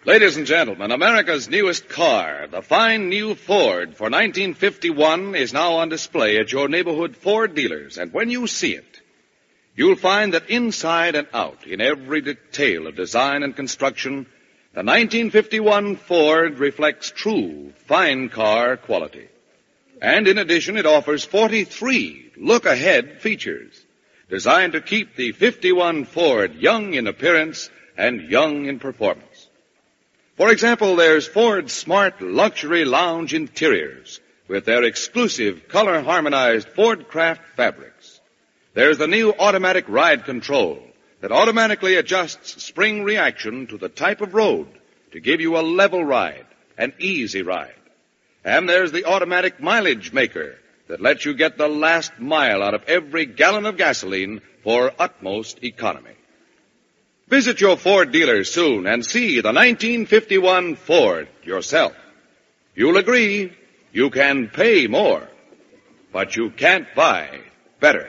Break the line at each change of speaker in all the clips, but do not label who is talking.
Ladies and gentlemen, America's newest car, the fine new Ford for 1951, is now on display at your neighborhood Ford dealers. And when you see it, you'll find that inside and out, in every detail of design and construction, the 1951 Ford reflects true fine car quality. And in addition, it offers 43 look-ahead features designed to keep the 51 Ford young in appearance and young in performance. For example, there's Ford's smart luxury lounge interiors with their exclusive color-harmonized Ford Craft fabrics. There's the new automatic ride control that automatically adjusts spring reaction to the type of road to give you a level ride, an easy ride. And there's the automatic mileage maker that lets you get the last mile out of every gallon of gasoline for utmost economy. Visit your Ford dealer soon and see the 1951 Ford yourself. You'll agree you can pay more, but you can't buy better.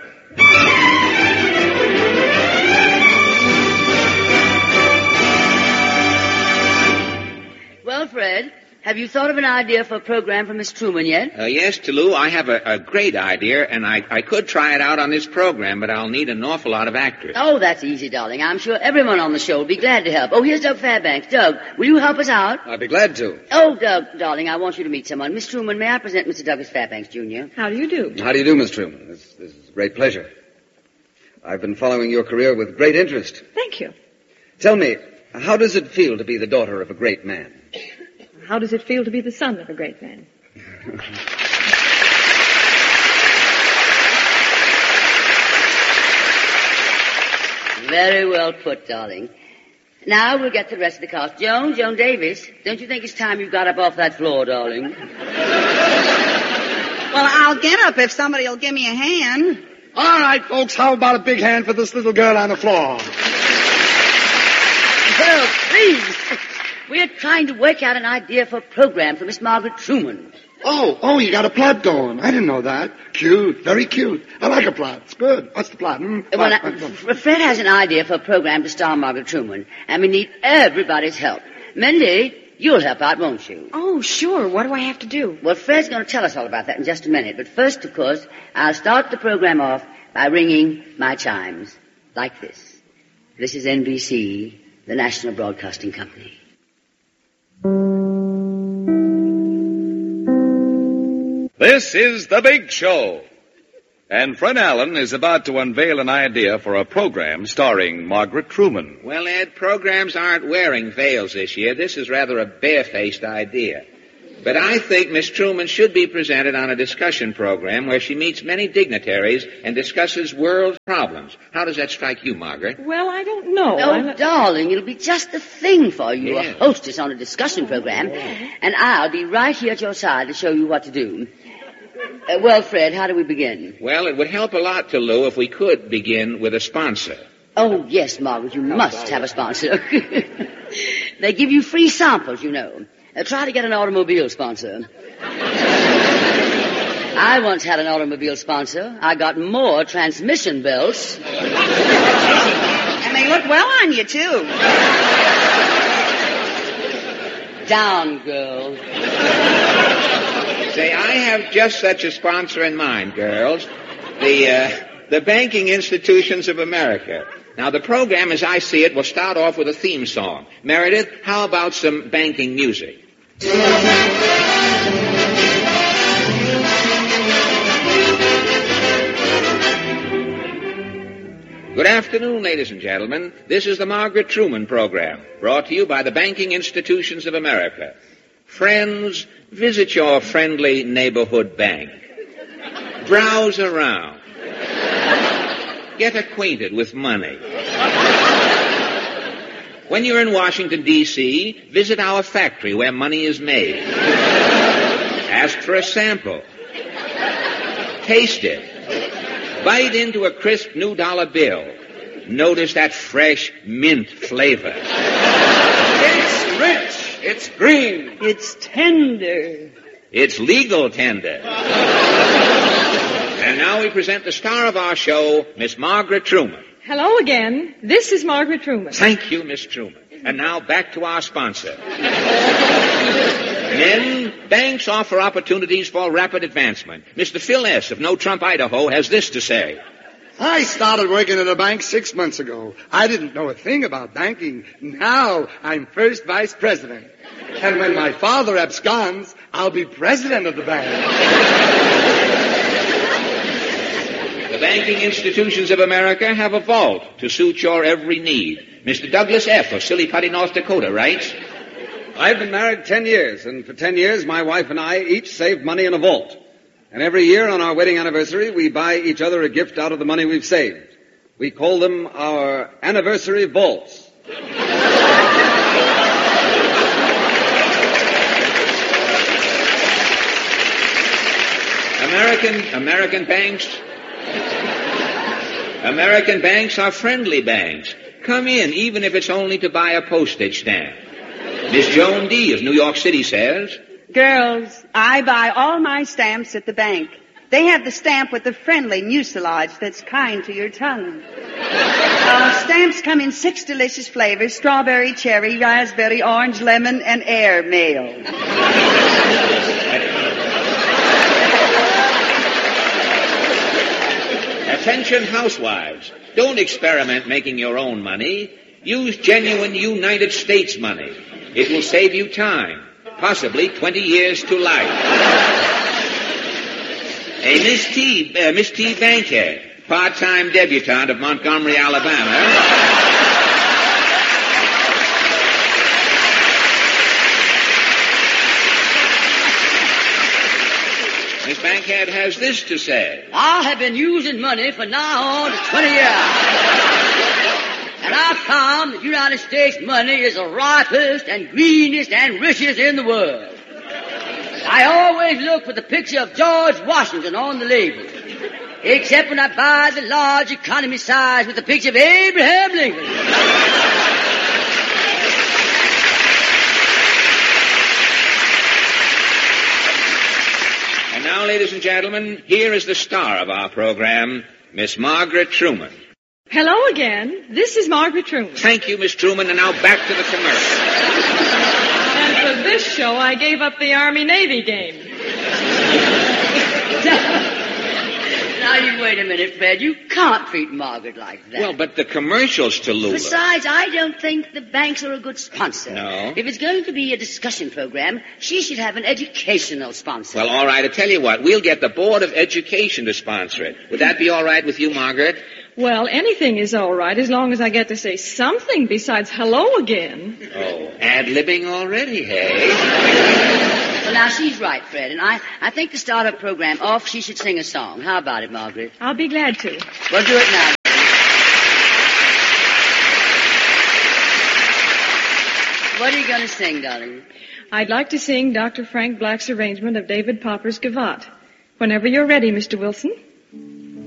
Well, Fred, have you thought of an idea for a program for Miss Truman yet?
Yes, Toulouse, I have a great idea, and I could try it out on this program, but I'll need an awful lot of actors.
Oh, that's easy, darling. I'm sure everyone on the show will be glad to help. Oh, here's Doug Fairbanks. Doug, will you help us out?
I'd be glad to.
Oh, Doug, darling, I want you to meet someone. Miss Truman, may I present Mr. Douglas Fairbanks, Jr.?
How do you do?
How do you do, Miss Truman? This is a great pleasure. I've been following your career with great interest.
Thank you.
Tell me, how does it feel to be the daughter of a great man?
How does it feel to be the son of a great man?
Very well put, darling. Now we'll get the rest of the cast. Joan Davis, don't you think it's time you got up off that floor, darling?
Well, I'll get up if somebody will give me a hand.
All right, folks, how about a big hand for this little girl on the floor?
Well, please. We're trying to work out an idea for a program for Miss Margaret Truman.
Oh, you got a plot going. I didn't know that. Cute, very cute. I like a plot. It's good. What's the plot?
Fred has an idea for a program to star Margaret Truman, and we need everybody's help. Mindy, you'll help out, won't you?
Oh, sure. What do I have to do?
Well, Fred's going to tell us all about that in just a minute. But first, of course, I'll start the program off by ringing my chimes. Like this. This is NBC, the National Broadcasting Company.
This is The Big Show. And Fred Allen is about to unveil an idea for a program starring Margaret Truman.
Well, Ed, programs aren't wearing veils this year. This is rather a barefaced idea. But I think Miss Truman should be presented on a discussion program where she meets many dignitaries and discusses world problems. How does that strike you, Margaret?
Well, I don't know.
Oh, darling, it'll be just the thing for you, a hostess on a discussion program. And I'll be right here at your side to show you what to do. Well, Fred, how do we begin?
Well, it would help a lot to Lou if we could begin with a sponsor.
Oh, yes, Margaret, you must have a sponsor. They give you free samples, you know. Try to get an automobile sponsor. I once had an automobile sponsor. I got more transmission belts.
And they look well on you, too.
Down, girl.
Say, I have just such a sponsor in mind, girls. The Banking Institutions of America. Now, the program, as I see it, will start off with a theme song. Meredith, how about some banking music? Good afternoon, ladies and gentlemen. This is the Margaret Truman program, brought to you by the Banking Institutions of America. Friends, visit your friendly neighborhood bank. Browse around. Get acquainted with money. When you're in Washington, D.C., visit our factory where money is made. Ask for a sample. Taste it. Bite into a crisp new dollar bill. Notice that fresh mint flavor.
It's rich. It's green.
It's tender.
It's legal tender. And now we present the star of our show, Miss Margaret Truman.
Hello again. This is Margaret Truman.
Thank you, Miss Truman. And now back to our sponsor. Men, banks offer opportunities for rapid advancement. Mr. Phil S. of No Trump, Idaho, has this to say.
I started working at a bank 6 months ago. I didn't know a thing about banking. Now I'm first vice president. And when my father absconds, I'll be president of the bank.
The banking institutions of America have a vault to suit your every need. Mr. Douglas F. of Silly Putty, North Dakota, writes,
I've been married 10 years, and for 10 years my wife and I each saved money in a vault. And every year on our wedding anniversary, we buy each other a gift out of the money we've saved. We call them our anniversary vaults.
American banks are friendly banks. Come in, even if it's only to buy a postage stamp. Miss Joan D. of New York City says,
Girls, I buy all my stamps at the bank. They have the stamp with the friendly mucilage that's kind to your tongue. Stamps come in 6 delicious flavors: strawberry, cherry, raspberry, orange, lemon, and air mail.
Attention housewives, don't experiment making your own money. Use genuine United States money. It will save you time, possibly 20 years to life. A Miss T. Bankhead, part-time debutante of Montgomery, Alabama. Miss Bankhead has this to say.
I have been using money for now on to 20 years. And I found that United States money is the ripest and greenest and richest in the world. I always look for the picture of George Washington on the label, except when I buy the large economy size with the picture of Abraham Lincoln.
And now, ladies and gentlemen, here is the star of our program, Miss Margaret Truman.
Hello again. This is Margaret Truman.
Thank you, Miss Truman, and now back to the commercial.
And for this show, I gave up the Army-Navy game.
Now, you wait a minute, Fred. You can't treat Margaret like that.
Well, but the commercials, Tallulah.
Besides, I don't think the banks are a good sponsor.
No?
If it's going to be a discussion program, she should have an educational sponsor.
Well, all right, I tell you what. We'll get the Board of Education to sponsor it. Would that be all right with you, Margaret?
Well, anything is all right as long as I get to say something besides hello again.
Oh, ad-libbing already, hey?
Well, now, she's right, Fred, and I think to start her program off, she should sing a song. How about it, Margaret?
I'll be glad to.
Well, do it now. What are you going to sing, darling?
I'd like to sing Dr. Frank Black's arrangement of David Popper's Gavotte. Whenever you're ready, Mr. Wilson.